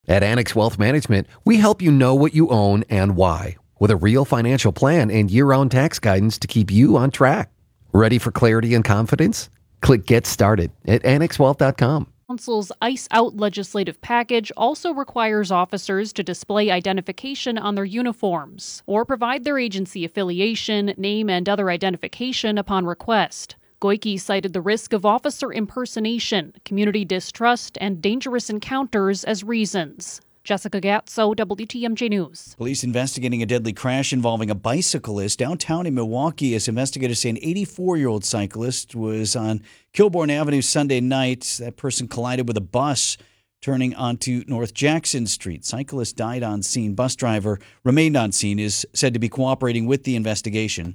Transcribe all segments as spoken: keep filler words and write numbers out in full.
At Annex Wealth Management, we help you know what you own and why, with a real financial plan and year-round tax guidance to keep you on track. Ready for clarity and confidence? Click Get Started at annex wealth dot com. Council's ICE Out legislative package also requires officers to display identification on their uniforms or provide their agency affiliation, name, and other identification upon request. Goike cited the risk of officer impersonation, community distrust, and dangerous encounters as reasons. Jessica Gatso, W T M J News. Police investigating a deadly crash involving a bicyclist downtown in Milwaukee as investigators say an eighty-four-year-old cyclist was on Kilbourne Avenue Sunday night. That person collided with a bus turning onto North Jackson Street. Cyclist died on scene. Bus driver remained on scene, is said to be cooperating with the investigation.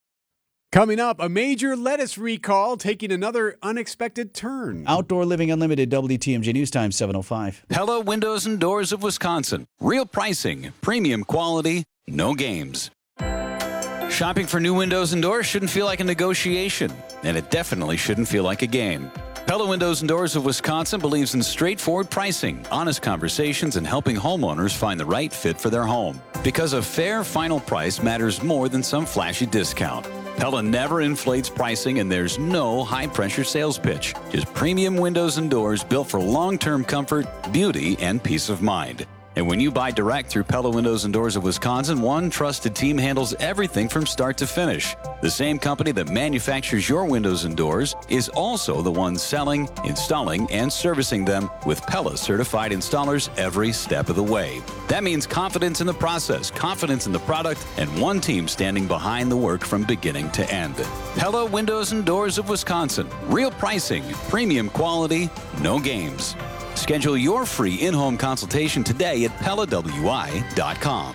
Coming up, a major lettuce recall taking another unexpected turn. Outdoor Living Unlimited, W T M J News Time, seven oh five. Pella Windows and Doors of Wisconsin. Real pricing, premium quality, no games. Shopping for new windows and doors shouldn't feel like a negotiation, and it definitely shouldn't feel like a game. Pella Windows and Doors of Wisconsin believes in straightforward pricing, honest conversations, and helping homeowners find the right fit for their home. Because a fair final price matters more than some flashy discount. Pella never inflates pricing, and there's no high-pressure sales pitch. Just premium windows and doors built for long-term comfort, beauty, and peace of mind. And when you buy direct through Pella Windows and Doors of Wisconsin, one trusted team handles everything from start to finish. The same company that manufactures your windows and doors is also the one selling, installing, and servicing them with Pella certified installers every step of the way. That means confidence in the process, confidence in the product, and one team standing behind the work from beginning to end. Pella Windows and Doors of Wisconsin. Real pricing, premium quality, no games. Schedule your free in-home consultation today at pella w i dot com.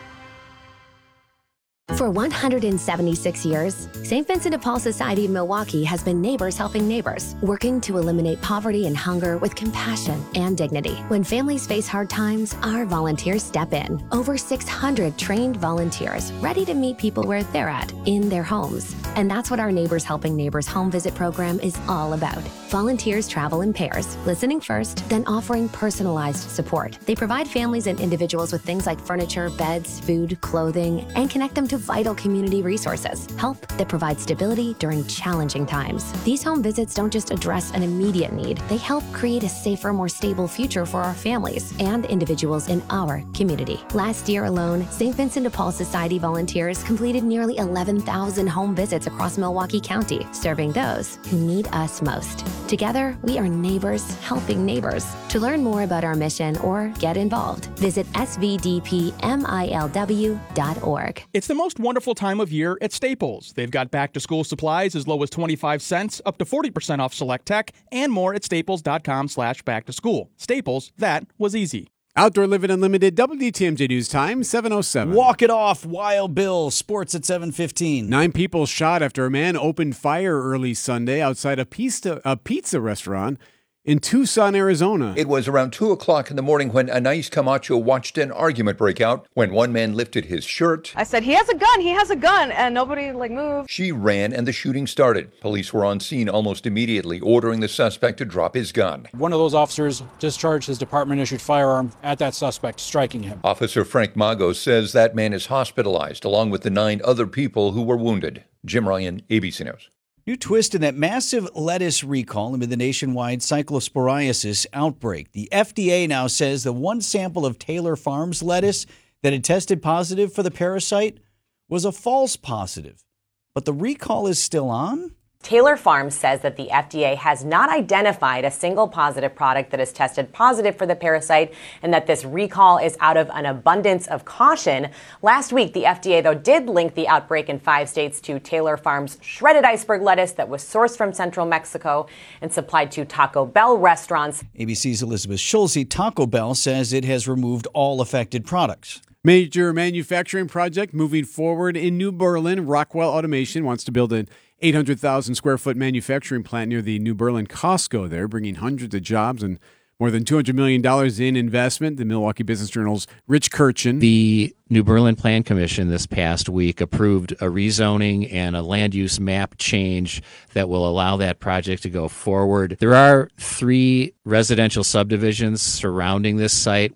For one hundred seventy-six years, Saint Vincent de Paul Society of Milwaukee has been neighbors helping neighbors, working to eliminate poverty and hunger with compassion and dignity. When families face hard times, our volunteers step in. Over six hundred trained volunteers ready to meet people where they're at, in their homes. And that's what our Neighbors Helping Neighbors home visit program is all about. Volunteers travel in pairs, listening first, then offering personalized support. They provide families and individuals with things like furniture, beds, food, clothing, and connect them to vital community resources. Help that provides stability during challenging times. These home visits don't just address an immediate need. They help create a safer, more stable future for our families and individuals in our community. Last year alone, Saint Vincent de Paul Society volunteers completed nearly eleven thousand home visits across Milwaukee County, serving those who need us most. Together, we are neighbors helping neighbors. To learn more about our mission or get involved, visit s v d p m i l w dot org. It's the most wonderful time of year at Staples. They've got back-to-school supplies as low as twenty-five cents, up to forty percent off select tech, and more at staples dot com slash back to school. Staples, that was easy. Outdoor Living Unlimited, W T M J News Time, seven oh seven. Walk it off, Wild Bill. Sports at seven fifteen. Nine people shot after a man opened fire early Sunday outside a pizza, a pizza restaurant in Tucson, Arizona. It was around two o'clock in the morning when Anais Camacho watched an argument break out when one man lifted his shirt. I said, he has a gun, he has a gun, and nobody, like, moved. She ran and the shooting started. Police were on scene almost immediately, ordering the suspect to drop his gun. One of those officers discharged his department-issued firearm at that suspect, striking him. Officer Frank Magos says that man is hospitalized, along with the nine other people who were wounded. Jim Ryan, A B C News. New twist in that massive lettuce recall amid the nationwide cyclosporiasis outbreak. The F D A now says the one sample of Taylor Farms lettuce that had tested positive for the parasite was a false positive. But the recall is still on? Taylor Farms says that the F D A has not identified a single positive product that has tested positive for the parasite and that this recall is out of an abundance of caution. Last week, the F D A, though, did link the outbreak in five states to Taylor Farms' shredded iceberg lettuce that was sourced from central Mexico and supplied to Taco Bell restaurants. A B C's Elizabeth Schulze. Taco Bell says it has removed all affected products. Major manufacturing project moving forward in New Berlin. Rockwell Automation wants to build an eight hundred thousand square foot manufacturing plant near the New Berlin Costco there, bringing hundreds of jobs and more than two hundred million dollars in investment. The Milwaukee Business Journal's Rich Kirchen. The New Berlin Plan Commission this past week approved a rezoning and a land use map change that will allow that project to go forward. There are three residential subdivisions surrounding this site.